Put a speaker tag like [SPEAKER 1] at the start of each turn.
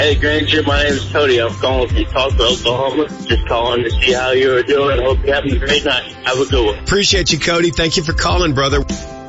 [SPEAKER 1] Hey, Granger, my name is Cody. I'm calling from Tulsa, Oklahoma. Just calling to see how you are doing. Hope you're having a great night. Have a good one.
[SPEAKER 2] Appreciate you, Cody. Thank you for calling, brother.